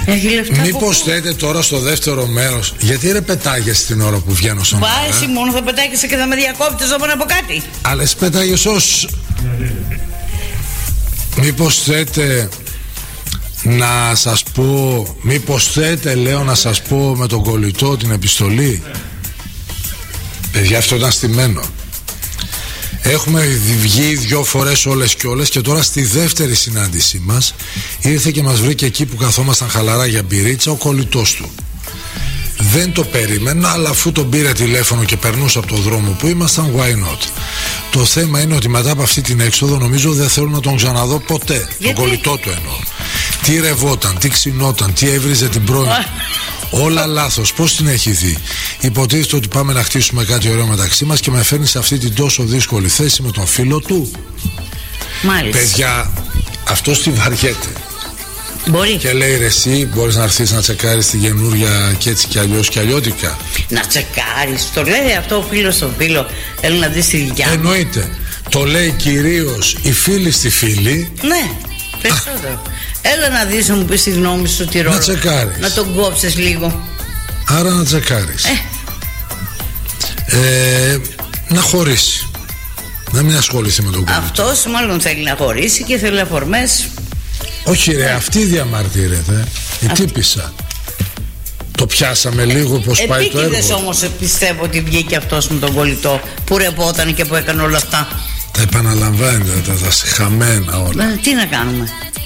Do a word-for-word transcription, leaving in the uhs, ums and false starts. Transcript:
Μήπως θέτε τώρα στο δεύτερο μέρος? Γιατί ρε πετάγεσαι την ώρα που βγαίνω στον αέρα? Μπα, εσύ μόνο θα πετάγεσαι και θα με διακόπτεις όταν από κάτι. Αλλά εσύ πετάγες ως... Μήπως θέτε να σας πω, μήπως θέτε λέω να σας πω με τον κολλητό την επιστολή? Παιδιά, αυτό ήταν στημένο. Έχουμε βγει δυο φορές όλες και όλες και τώρα στη δεύτερη συνάντησή μας ήρθε και μας βρήκε εκεί που καθόμασταν χαλαρά για μπυρίτσα ο κολλητός του. Δεν το περίμενα, αλλά αφού τον πήρε τηλέφωνο και περνούσε από το δρόμο που ήμασταν, why not? Το θέμα είναι ότι μετά από αυτή την έξοδο νομίζω δεν θέλω να τον ξαναδώ ποτέ. Γιατί? Τον κολλητό του εννοώ. Τι ρευόταν, τι ξυνόταν, τι έβριζε την πρώην. Όλα λάθος. Πώς την έχει δει? Υποτίθεται ότι πάμε να χτίσουμε κάτι ωραίο μεταξύ μας και με φέρνει σε αυτή την τόσο δύσκολη θέση με τον φίλο του. Μάλιστα. Παιδιά, αυτός τη βαριέται. Μπορεί. Και λέει ρε εσύ μπορείς να έρθεις να τσεκάρεις τη καινούρια και έτσι κι αλλιώς κι αλλιώτικα? Να τσεκάρεις, το λέει αυτό ο φίλος στον φίλο. Θέλω να δεις τη δικιά μου. Εννοείται. Το λέει κυρίως η φίλη στη φίλη. Ναι, περισσότερο. Έλα να δεις, να μου πεις τη γνώμη σου, τι ρόλο. Να τσεκάρεις. Να τον κόψεις λίγο. Άρα να τσεκάρεις. Ε. Ε, να χωρίσει. Να μην ασχοληθεί με τον κόλλητο. Αυτός μάλλον θέλει να χωρίσει και θέλει αφορμές. Όχι ρε, αυτή διαμαρτύρεται. Η Α... τύπισσα. Το πιάσαμε λίγο πως πάει το έργο. Επίτηδες όμως πιστεύω ότι βγήκε αυτός με τον κολλητό που ρεπόταν και που έκανε όλα αυτά. Τα επαναλαμβάνει, τα, τα χαμένα όλα. Ε, τι να κάνουμε.